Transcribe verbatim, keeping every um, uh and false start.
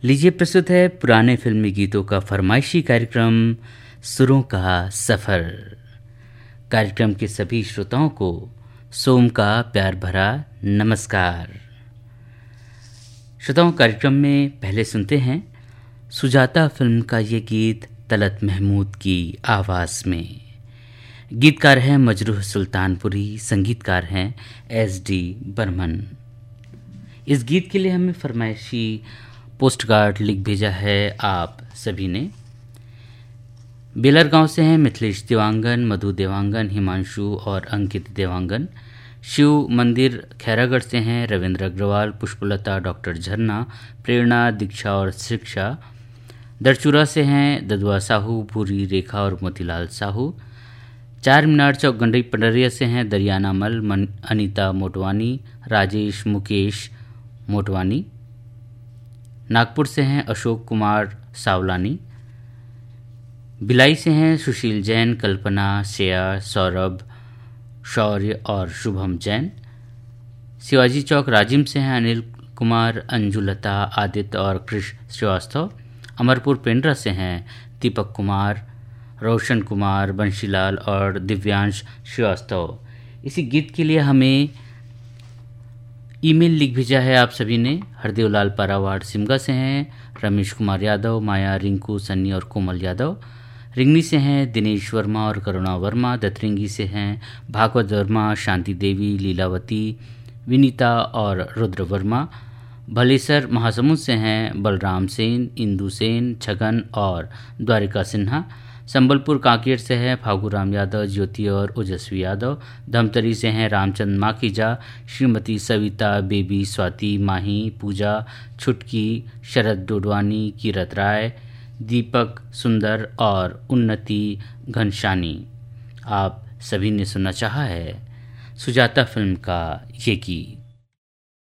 लीजिए प्रस्तुत है पुराने फिल्मी गीतों का फरमाइशी कार्यक्रम सुरों का सफ़र। कार्यक्रम के सभी श्रोताओं को सोम का प्यार भरा नमस्कार। श्रोताओं, कार्यक्रम में पहले सुनते हैं सुजाता फिल्म का ये गीत तलत महमूद की आवाज़ में। गीतकार हैं मजरूह सुल्तानपुरी, संगीतकार हैं एस डी बर्मन। इस गीत के लिए हमें फरमाइशी पोस्ट कार्ड लिख भेजा है आप सभी ने। बेलर गांव से हैं मिथिलेश देवांगन, मधु देवांगन, हिमांशु और अंकित देवांगन। शिव मंदिर खैरागढ़ से हैं रविंद्र अग्रवाल, पुष्पलता, डॉक्टर झरना, प्रेरणा, दीक्षा और शिक्षा। दरचूरा से हैं ददुआ साहू, भूरी रेखा और मोतीलाल साहू। चार मीनार चौक गंडई पंडरिया से हैं दरियाना मल, मन, अनीता मोटवानी, राजेश मुकेश मोटवानी। नागपुर से हैं अशोक कुमार सावलानी। भिलाई से हैं सुशील जैन, कल्पना, श्रेया, सौरभ, शौर्य और शुभम जैन। शिवाजी चौक राजिम से हैं अनिल कुमार, अंजुलता, आदित्य और कृष श्रीवास्तव। अमरपुर पेंड्रा से हैं दीपक कुमार, रोशन कुमार, बंशीलाल और दिव्यांश श्रीवास्तव। इसी गीत के लिए हमें ईमेल लिख भेजा है आप सभी ने। हरदेवलाल पारावाड़ सिमगा से हैं रमेश कुमार यादव, माया, रिंकू, सन्नी और कोमल यादव। रिंगनी से हैं दिनेश वर्मा और करुणा वर्मा। दतरिंगी से हैं भागवत वर्मा, शांति देवी, लीलावती, विनीता और रुद्र वर्मा। भलेसर महासमुंद से हैं बलराम सेन, इंदु सेन, छगन और द्वारिका सिन्हा। संबलपुर कांकेर से हैं फागूराम यादव, ज्योति और ओजस्वी यादव। धमतरी से हैं रामचंद्र माखीजा, श्रीमती सविता, बेबी, स्वाति, माही, पूजा, छुटकी, शरद डोडवानी, कीरत राय, दीपक, सुंदर और उन्नति घनशानी। आप सभी ने सुनना चाहा है सुजाता फिल्म का ये गीत।